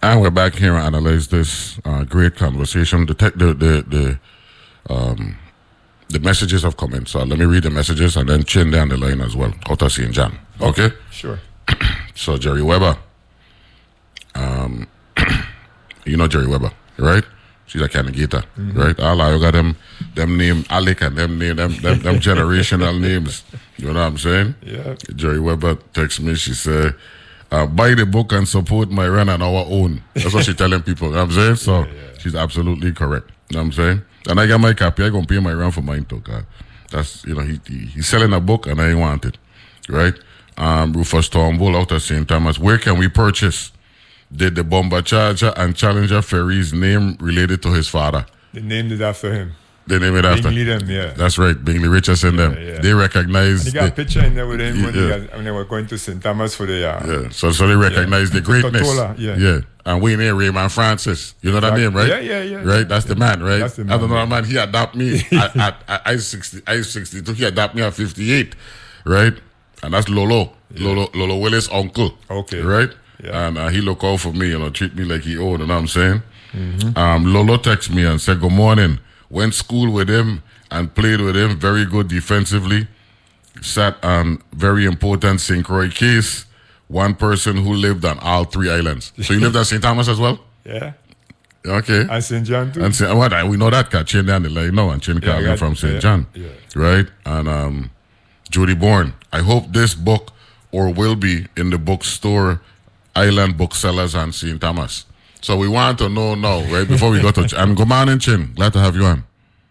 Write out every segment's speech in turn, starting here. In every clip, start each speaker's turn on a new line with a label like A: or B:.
A: And we're back here and analyze this great conversation. The messages have come in, so let me read the messages and then Chin down the line as well. Out of St. John. Okay?
B: Sure.
A: So Jerry Weber. You know Jerry Weber, right? She's a Canagator, right? All you got them name Alec and them generational names. You know what I'm saying?
B: Yeah.
A: Jerry Weber texts me, she said, buy the book and support my run on our own. That's what she's telling people. You know what I'm saying? So she's absolutely correct. You know what I'm saying? And I got my copy. I gonna pay my run for mine too. That's, you know, he's selling a book and I want it. Right? Rufus Turnbull out of St. Thomas. Where can we purchase? Did the Bomber Charger and Challenger ferries name related to his father?
B: They named it after him.
A: They named it after
B: Bingley them, yeah.
A: That's right, Bingley Richardson them.
B: Yeah.
A: They recognize.
B: And he got a picture in there with him when they were going to St. Thomas for the...
A: yeah, so they recognize the greatness.
B: Totola,
A: yeah. And we name Raymond Francis. You know that name, right?
B: Yeah.
A: Right, that's the man, right?
B: That's the man.
A: I don't know, man. He adopted me at 62. He adopted me at 58, right? And that's Lolo Willis' uncle.
B: Okay.
A: Right?
B: Yeah.
A: And he look out for me, you know, treat me like he old, you know what I'm saying? Lolo texted me and said, good morning. Went school with him and played with him. Very good defensively. Sat on very important St. Croix case. One person who lived on all three islands. So you lived at St. Thomas as well?
B: Yeah.
A: Okay.
B: And St. John too.
A: And we know that, Chin down the line now, and Chin Calvin from St. John.
B: Yeah.
A: Right? And Judy Bourne. I hope this book or will be in the bookstore, Island Booksellers and St. Thomas. So we want to know now, right, before we go to... And good morning, Chin. Glad to have you on.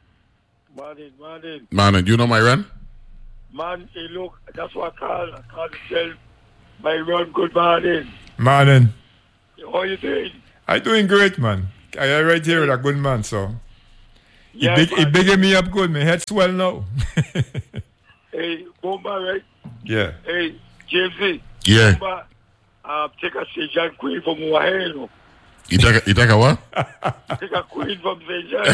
A: Morning. You know my run?
C: Man, hey, look, that's what I call to tell my run good morning.
B: Morning.
C: How you doing?
B: I'm doing great, man. I right here with a good man, so... He
C: Yeah,
B: bigging me up good. My head swell now.
C: Hey, Bomba, right?
B: Yeah.
C: Hey, Jamesy.
A: Yeah.
C: Bomba, take a St. John Queen from over here, you know.
A: You take a what?
C: Take a Queen from St. John.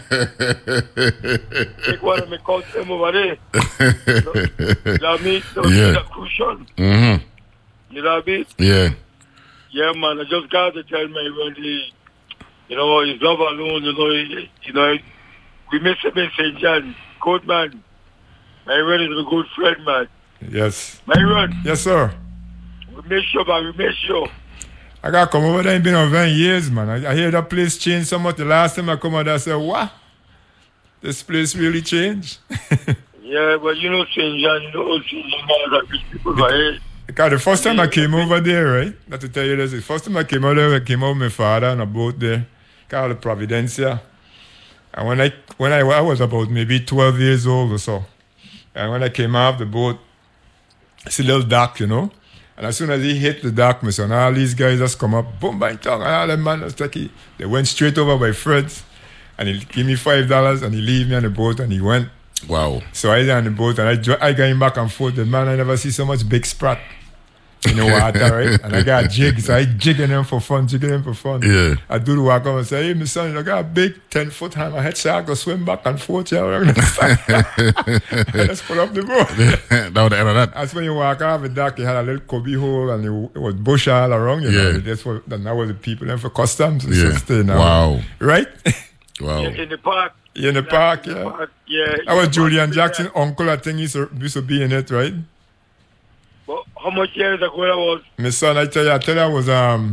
C: Take one of my cousins over there. You know what I mean? So
A: Yeah.
C: a cushion.
A: Mm-hmm.
C: You know what I mean?
A: Yeah.
C: Yeah, man, I just got to tell my when his love alone, we miss him in St. John. Good man. My run is a good friend, man.
B: Yes.
C: My run.
B: Yes, sir.
C: We miss you, man. We miss you.
B: I got to come over there. It's been over 20 years, man. I hear that place changed so much. The last time I come out there, I said, what? This place really changed?
C: Yeah, but St. John, St. John, man, rich people over here.
B: Because the first time I came over there, right? Not to tell you this, the first time I came over there, I came over with my father on a boat there, called the Providencia. And when I was about maybe 12 years old or so, and when I came off the boat, it's a little dark, you know. And as soon as he hit the dock, my son, all these guys just come up, boom, bang, tongue, and all them man, they went straight over by Fred's, and he gave me $5, and he leave me on the boat, and he went.
A: Wow.
B: So I was on the boat, and I got him back and forth. The man, I never see so much big sprat in the water, right? And I got jigs, so I jigging them for fun.
A: Yeah.
B: I do the walk up and say, hey, my son, I got a big 10-foot hammer. I had shark go swim back and forth. Yeah, let's pull up the boat.
A: That was the end of that.
B: That's when you walk off the dock, you had a little cubby hole and it was bush all around. You know? That's what, that was the people there for customs.
A: Yeah.
B: Now.
A: Wow.
B: Right?
A: Wow.
C: In the park.
B: In the park, yeah.
C: Yeah.
B: That was Julian Jackson, uncle, I think he used to be in it, right?
C: Well, how much years ago that was?
B: My son, I tell you, I was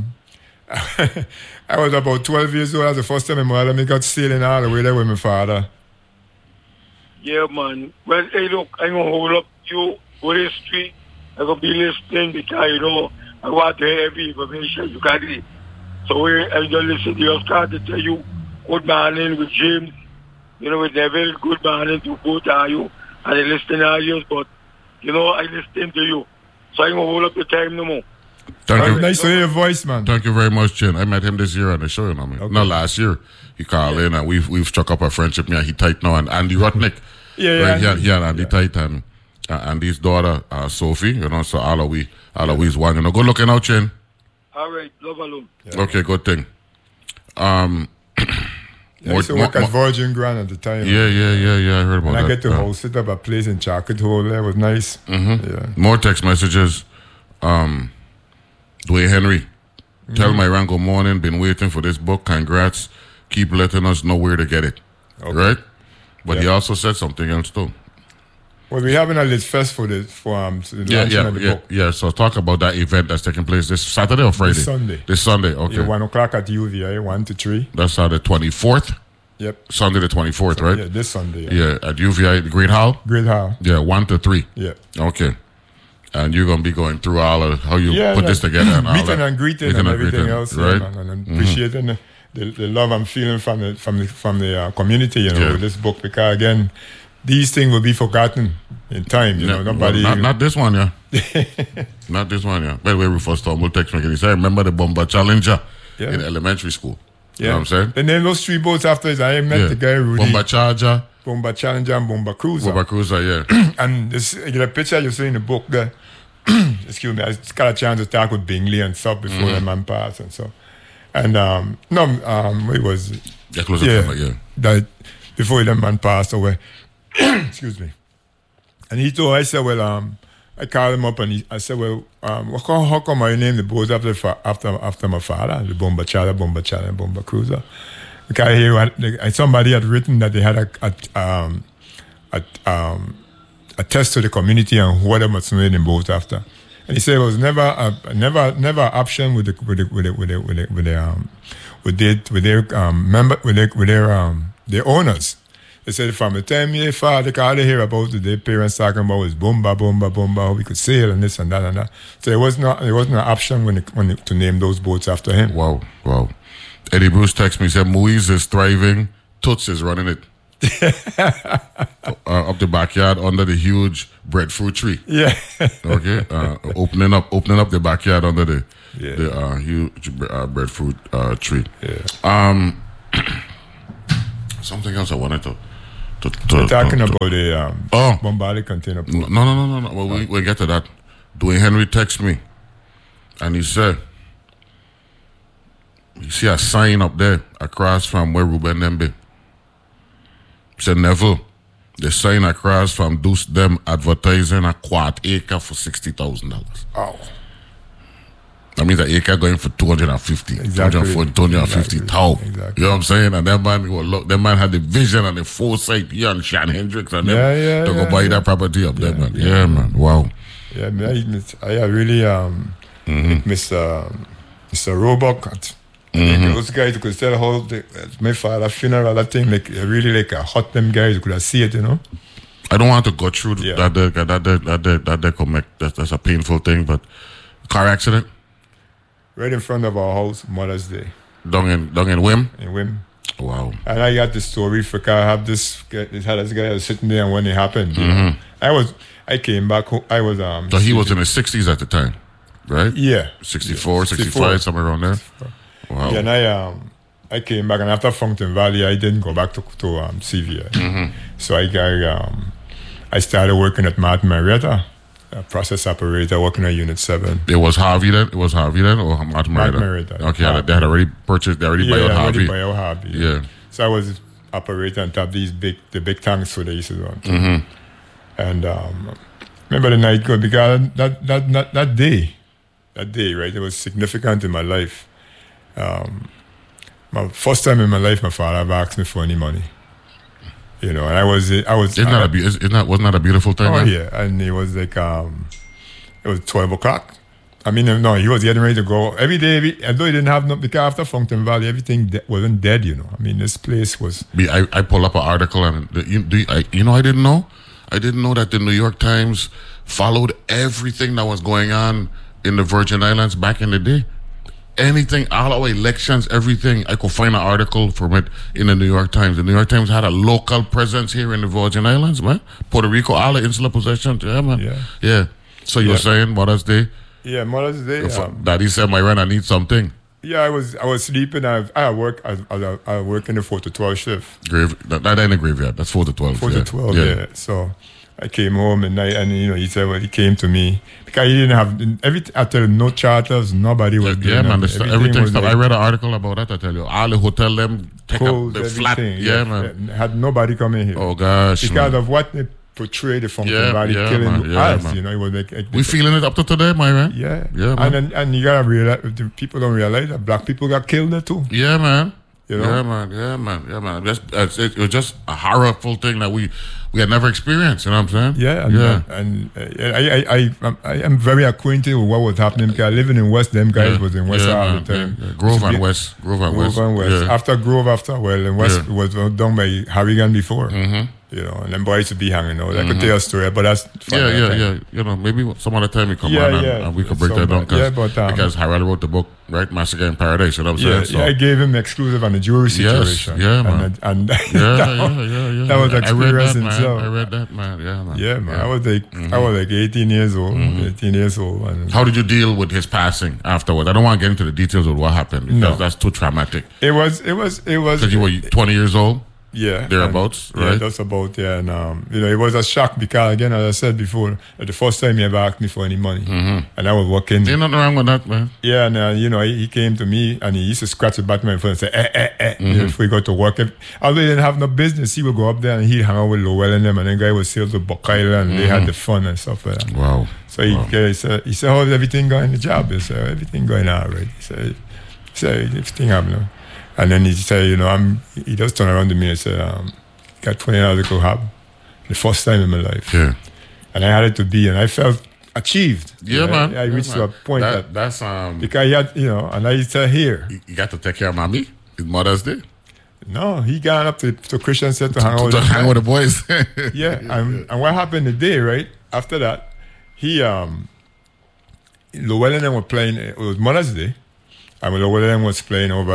B: I was about 12 years old. That's the first time my mother me got sailing all the way there with my father.
C: Yeah, man. Well, hey, look, I'm going to hold up you with history. I'm going to be listening because, I want to hear every information you got it. So I'm just listening to your start to tell you good morning with James, with Neville, good morning to both of you. And I listen to you, but, I listen to you. So I'm going to hold up the time no more.
A: Thank you.
B: Nice to hear your voice, man.
A: Thank you very much, Chin. I met him this year on the show, Okay. No, last year. He called in and we've struck up a friendship. Yeah, he tight now. And Andy Rutnick.
B: Yeah.
A: He and Andy tight and Andy's daughter, Sophie, so all of we's one. Good looking out, Chin.
C: All right, love alone.
A: Yeah. Okay, good thing.
B: I used to work at Virgin Grand at the time.
A: Yeah, I heard about that.
B: And I get to host it up a place in Chocolate Hole there. It was nice.
A: Mm-hmm.
B: Yeah.
A: More text messages. Dwayne Henry. Tell Myron good morning. Been waiting for this book. Congrats. Keep letting us know where to get it.
B: Okay.
A: Right? But he also said something else too.
B: Well, we're having a lit fest for the launching of the book.
A: Yeah. So talk about that event that's taking place this Saturday or Friday? This Sunday. Okay.
B: Yeah, 1 o'clock at UVI, 1 to 3.
A: That's the 24th.
B: Yep.
A: Sunday the 24th, right?
B: Yeah, this Sunday.
A: Yeah, at UVI, the Great Hall.
B: Great Hall.
A: Yeah, 1 to 3.
B: Yeah.
A: Okay. And you're gonna be going through all of how you put this together and all
B: meeting
A: that.
B: and greeting and everything else,
A: right?
B: And appreciating the love I'm feeling from the community, with this book, because again, these things will be forgotten in time. Nobody.
A: Well, not this one, yeah. Not this one, yeah. By the way, we first will text me. He said, "I remember the Bomba Challenger in elementary school." You know what I'm saying?
B: They named those 3 boats after it. I met the guy Rudy.
A: Bomba Charger,
B: Bomba Challenger, and Bomba Cruiser.
A: Bomba Cruiser, yeah.
B: And this the picture you see in the book there. Excuse me, I got a chance to talk with Bingley and stuff before the man passed and so. And it was that before the man passed away. Excuse me. And he told, I said, well, I called him up and I said, well, how come I named the boat after my father, the Bomba Charger, and Bomba Cruiser? Because here somebody had written that they had a test to the community on what they must name the boat after. And he said it was never an option with their owners. They said from the time your father all they hear about it, their parents talking about was bomba, how we could sail and this and that and that. So it wasn't an option when to name those boats after him.
A: Wow. Eddie Bruce texted me, said Moise is thriving, Toots is running it. Up the backyard under the huge breadfruit tree.
B: Yeah.
A: Okay. Opening up the backyard under the huge breadfruit tree.
B: Yeah.
A: Something else I wanted to
B: talking about the bombarded container port.
A: No. Well, we get to that. Dwayne Henry texted me, and he said, "You see a sign up there across from where Ruben them be." He said, "Neville, the sign across from Deuce them advertising a quart acre for $60,000.
B: Oh.
A: That means an acre going for 250,
B: exactly.
A: 250,000.
B: Exactly.
A: You know what I'm saying? And that man had the vision and the foresight, he and Sean Hendricks and them to go buy that property up there, man. Yeah, man. Wow.
B: Yeah, man, I really Mr. Roebuck. Those guys who could tell how my father funeral, that thing, really a hot them guys who could have see it,
A: I don't want to go through that's a painful thing, but car accident.
B: Right in front of our house, Mother's Day.
A: Down in Wim?
B: In Wim.
A: Wow. I
B: got the story for I have this guy was sitting there when it happened. I came back home. I was
A: so he was in his 60s at the time, right?
B: Yeah.
A: 64, 65, somewhere around there. Wow.
B: Yeah, and I came back, and after Fountain Valley, I didn't go back to CVI. So I started working at Martin Marietta, a process operator working at Unit 7.
A: It was Harvey then? Or Martin
B: Marietta?
A: Okay, they had already purchased, they already buy out Harvey.
B: Yeah. So I was operator on top of the big tanks for the used to run. And remember the night, because that day, right, it was significant in my life. My first time in my life, my father ever asked me for any money. And I was. Wasn't that a beautiful time?
A: Oh,
B: yeah, and it was like it was 12 o'clock. I mean, no, he was getting ready to go every day. Although he didn't have no, because after Fountain Valley, everything wasn't dead. I mean, this place was.
A: I pull up an article and I didn't know. I didn't know that the New York Times followed everything that was going on in the Virgin Islands back in the day. Anything, all our elections, everything. I could find an article from it in the New York Times. The New York Times had a local presence here in the Virgin Islands, man. Puerto Rico, all the insular possessions, yeah, man. Yeah. So you were saying Mother's Day?
B: Yeah, Mother's Day.
A: Daddy said, "My I need something."
B: Yeah, I was sleeping. I work in the 4 to 12 shift.
A: That ain't a graveyard. That's 4 to 12.
B: 4 to 12. Yeah. So I came home at night, and he said, well, he came to me because he didn't have after no charters, nobody was doing
A: man. Everything stopped. I read an article about that. I tell you, all the hotel them take up the flat. Yeah, man.
B: Had nobody coming here.
A: Oh gosh,
B: because of what the portray the Funky
A: Yeah,
B: Valley
A: yeah,
B: killing
A: man, yeah,
B: us.
A: man.
B: You know, it was like
A: We feeling it up to today, my man.
B: yeah,
A: Yeah, man.
B: and you gotta realize the people don't realize that black people got killed there too.
A: Yeah, man.
B: You know?
A: Yeah, man. Yeah, man. Yeah, man. It was just a horrible thing that we had never experienced. You know what I'm saying?
B: Yeah, and I am very acquainted with what was happening because living in West, them guys was in West all the time.
A: Yeah. Grove and West.
B: Grove and West.
A: Yeah.
B: After Grove, and West was done by Harrigan before.
A: Mm-hmm.
B: You know, and them boys would be hanging out. I could tell a story, but that's fun.
A: Yeah. You know, maybe some other time you come on and we could break that down. Because Harald wrote the book, right? Massacre in Paradise. You know what I'm saying?
B: So, I gave him exclusive on the jury situation.
A: Yeah, man.
B: And
A: that
B: was experience
A: I read that, man. Yeah, man.
B: Yeah, man. I was like 18 years old. 18 years old. And
A: how did you deal with his passing afterwards? I don't want to get into the details of what happened because that's too traumatic.
B: It was.
A: Because you were 20 years old.
B: Yeah,
A: thereabouts, right?
B: Yeah, that's about and you know, it was a shock because again, as I said before, the first time he ever asked me for any money, and I was working.
A: There's nothing wrong with that, man.
B: Yeah, and you know, he came to me and he used to scratch the back of my foot and say, you know, if we go to work. Although he didn't have no business, he would go up there and he'd hang out with Lowell and them, and then guy would sail to Buck Island and they had the fun and stuff like that.
A: Wow.
B: So he said, how's everything going in the job? He said, everything going all right. He said everything happening. And then he said, you know, he just turned around to me and said, got $20 to go have the first time in my life.
A: Yeah.
B: And I had it to be, and I felt achieved.
A: Yeah, man.
B: I reached to a point
A: that's
B: because he had, you know, and I said, here.
A: You got to take care of mommy. His Mother's Day.
B: No, he got up to Christian Center to hang out
A: with the boys.
B: Yeah, and what happened today, right? After that, he Lowell and them were playing. It was Mother's Day, and Lowell and them was playing over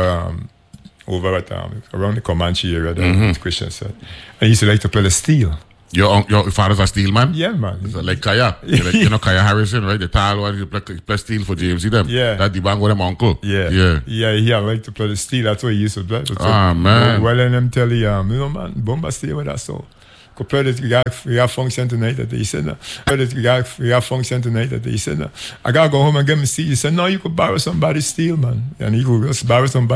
B: at around the Comanche area, the Christian Center. And he used to like to play the steel.
A: Your father's a steel man?
B: Yeah, man.
A: So like Kaya. You know Kaya Harrison, right? The tall one, he play steel for James. See them?
B: Yeah.
A: That the bang with them uncle.
B: Yeah, he had like to play the steel. That's what he used to play. So,
A: man.
B: Well, and them tell you, you know, man, Bomba stay with us. So, go play this. We got function tonight. That he said, no. We got function tonight. That he said, no. I gotta go home and get my steel. He said, no, you could borrow somebody's steel, man. And he could just borrow somebody.